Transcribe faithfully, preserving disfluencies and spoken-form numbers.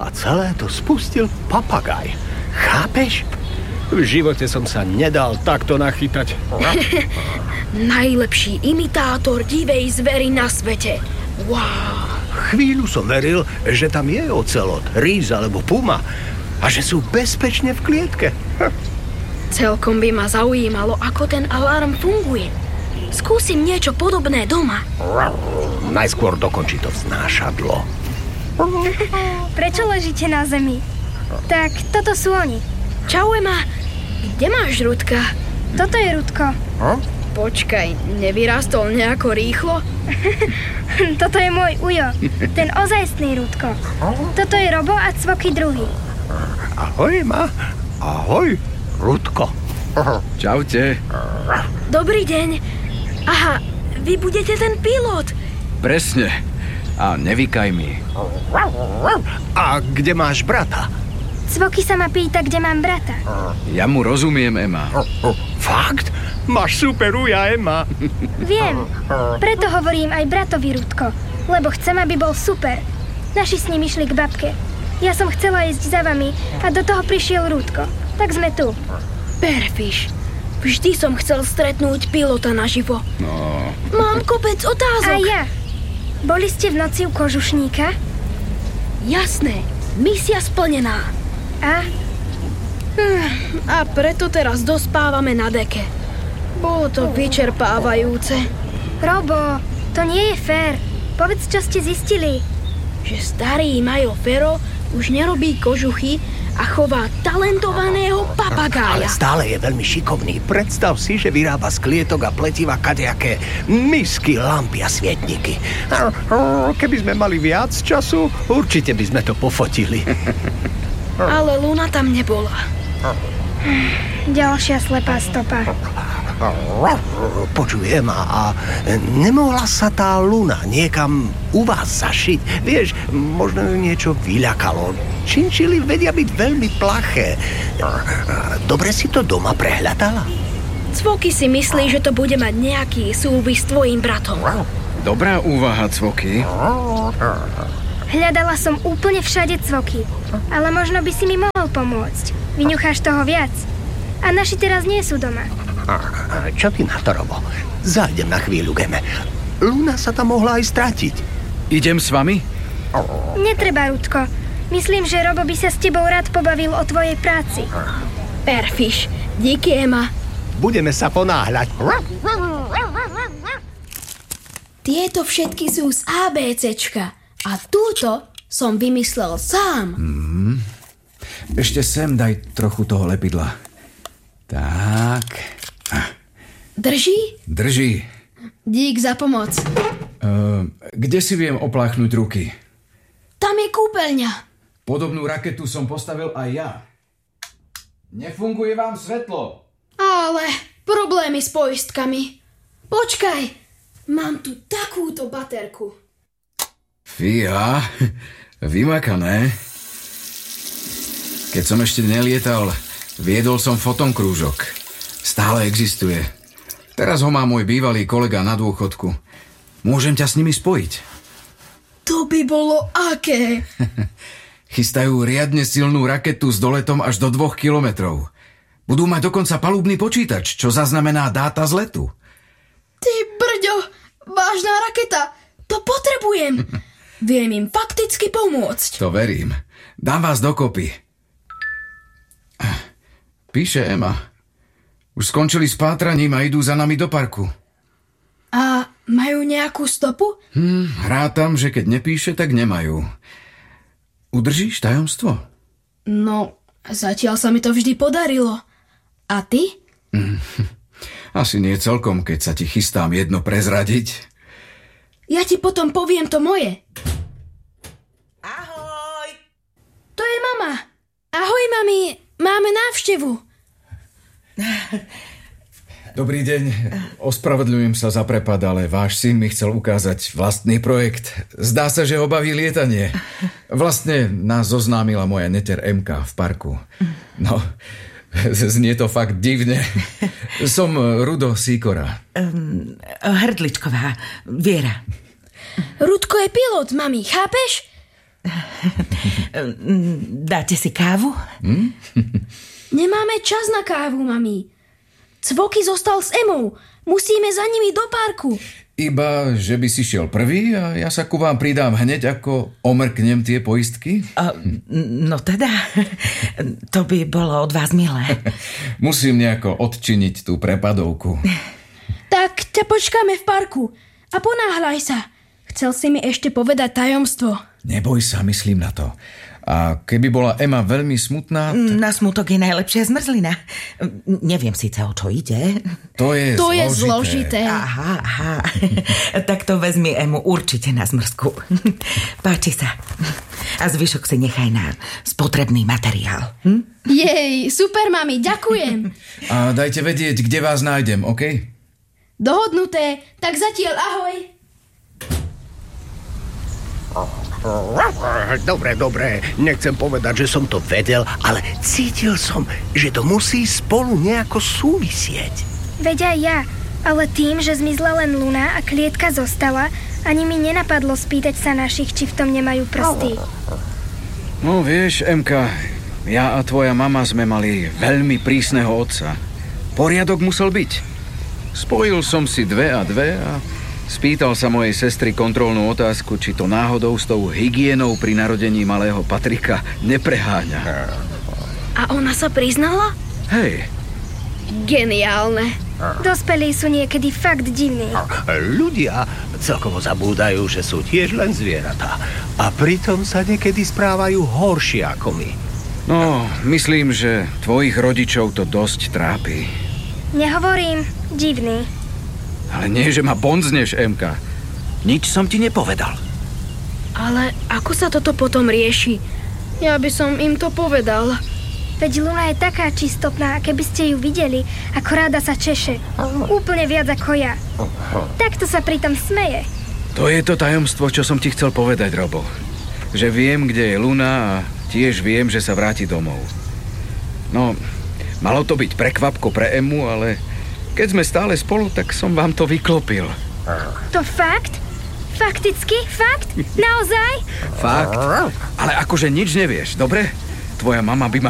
a celé to spustil papagaj. Chápeš? V živote som sa nedal takto nachytať. Najlepší imitátor divej zvery na svete. Wow. Chvíľu som veril, že tam je ocelot, rýs alebo puma a že sú bezpečne v klietke. Celkom by ma zaujímalo, ako ten alarm funguje. Skúsim niečo podobné doma. Najskôr dokončí to vznášadlo. Prečo ležíte na zemi? Tak toto sú oni. Čau, Ema. Kde máš Rudka? Toto je Rudko. Hm? Počkaj, nevyrastol nejako rýchlo? Toto je môj ujo, ten ozajstný Rudko. Toto je Robo a Cvoky druhý. Ahoj, Ema. Ahoj, Rudko. Čaute. Dobrý deň. Aha, vy budete ten pilot. Presne. A nevykaj mi. A kde máš brata? Cvoky sa ma pýta, kde mám brata. Ja mu rozumiem, Ema. Fakt? Máš super uja, Ema. Viem, preto hovorím aj bratovi Rudko, lebo chcem, aby bol super. Naši s ním išli k babke. Ja som chcela ísť za vami a do toho prišiel Rudko. Tak sme tu. Perfiš, vždy som chcel stretnúť pilota naživo. No. Mám kopec otázok. A ja. Boli ste v noci u kožušníka? Jasné, misia splnená. A? Hm, a preto teraz dospávame na deke. Bolo to vyčerpávajúce. Robo, to nie je fér. Povedz, čo ste zistili. Že starý Majo Fero už nerobí kožuchy a chová talentovaného papagája. Ale stále je veľmi šikovný. Predstav si, že vyrába z klietok a pletiva kadejaké misky, lampy a svietniky. Keby sme mali viac času, určite by sme to pofotili. Ale Luna tam nebola. Ďalšia slepá stopa. Počujem, a nemohla sa tá Luna niekam u vás zašiť? Vieš, možno niečo vyľakalo. Činčily vedia byť veľmi plaché. Dobre si to doma prehľadala? Cvoky si myslí, že to bude mať nejaký súvis s tvojím bratom. Dobrá úvaha, Cvoky. Hľadala som úplne všade Cvoky, ale možno by si mi mohol pomôcť. Vyňucháš toho viac. A naši teraz nie sú doma. Čo ty na to, Robo? Zájdem na chvíľu, Geme. Luna sa tam mohla aj stratiť. Idem s vami? Netreba, Rudko. Myslím, že Robo by sa s tebou rád pobavil o tvojej práci. Perfiš, díky, Ema. Budeme sa ponáhľať. Tieto všetky sú z ABCčka a túto som vymyslel sám. Mm. Ešte sem daj trochu toho lepidla. Tak. Drží? Drží. Dík za pomoc. Uh, kde si viem opláchnuť ruky? Tam je kúpeľňa. Podobnú raketu som postavil aj ja. Nefunguje vám svetlo. Ale problémy s poistkami. Počkaj, mám tu takúto baterku. Fíha, vymakané. Keď som ešte nelietal, viedol som fotonkrúžok. Stále existuje. Teraz ho má môj bývalý kolega na dôchodku. Môžem ťa s nimi spojiť. To by bolo aké? Chystajú riadne silnú raketu s doletom až do dvoch kilometrov. Budú mať dokonca palubný počítač, čo zaznamená dáta z letu. Ty brďo, vážna raketa, to potrebujem. Viem im fakticky pomôcť. To verím. Dám vás dokopy. Píše Ema. Už skončili s pátraním a idú za nami do parku. A majú nejakú stopu? Hm, hrátam, že keď nepíše, tak nemajú. Udržíš tajomstvo? No, zatiaľ sa mi to vždy podarilo. A ty? Hm, asi nie celkom, keď sa ti chystám jedno prezradiť. Ja ti potom poviem to moje. Ahoj! To je mama. Ahoj, mami. Máme návštevu. Dobrý deň. Ospravedľujem sa za prepad, ale váš syn mi chcel ukázať vlastný projekt. Zdá sa, že ho baví lietanie. Vlastne nás zoznámila moja neter Emka v parku. No, znie to fakt divne. Som Rudo Sýkora. Um, hrdličková, Viera. Rudko je pilot, mami, chápeš? Dáte si kávu? Hm? Nemáme čas na kávu, mami. Cvoky zostal s Emou. Musíme za nimi do parku. Iba, že by si šiel prvý a ja sa ku vám pridám hneď, ako omrknem tie poistky? A, no teda, to by bolo od vás milé. Musím nejako odčiniť tú prepadovku. Tak ťa počkáme v parku a ponáhľaj sa. Chcel si mi ešte povedať tajomstvo. Neboj sa, myslím na to. A keby bola Ema veľmi smutná... T- Na smutok je najlepšia zmrzlina. Neviem síce, o čo ide. To je to zložité. je zložité. Aha, aha. Tak to vezmi Emu určite na zmrzku. Páči sa. A zvyšok si nechaj na spotrebný materiál. Hm? Jej, super, mami, ďakujem. A dajte vedieť, kde vás nájdem, OK? Dohodnuté, tak zatiaľ ahoj. Dobre, dobre, nechcem povedať, že som to vedel, ale cítil som, že to musí spolu nejako súvisieť. Veď aj ja, ale tým, že zmizla len Luna a klietka zostala, ani mi nenapadlo spýtať sa našich, či v tom nemajú prsty. No vieš, Emka, ja a tvoja mama sme mali veľmi prísneho otca. Poriadok musel byť. Spojil som si dve a dve a spýtal sa mojej sestry kontrolnú otázku, či to náhodou s tou hygienou pri narodení malého Patrika nepreháňa. A ona sa priznala? Hej. Geniálne. Dospelí sú niekedy fakt divní. Ľudia celkovo zabúdajú, že sú tiež len zvieratá. A pritom sa niekedy správajú horšie ako my. No, myslím, že tvojich rodičov to dosť trápi. Nehovorím, divný. Ale nie, že ma bonzneš, Emka. Nič som ti nepovedal. Ale ako sa toto potom rieši? Ja by som im to povedal. Veď Luna je taká čistotná, keby ste ju videli, ako ráda sa češe. Úplne viac ako ja. Takto sa pritom smeje. To je to tajomstvo, čo som ti chcel povedať, Robo. Že viem, kde je Luna a tiež viem, že sa vráti domov. No, malo to byť prekvapko pre Emu, ale keď sme stále spolu, tak som vám to vyklopil. To fakt? Fakticky? Fakt? Naozaj? Fakt? Ale akože nič nevieš, dobre? Tvoja mama by ma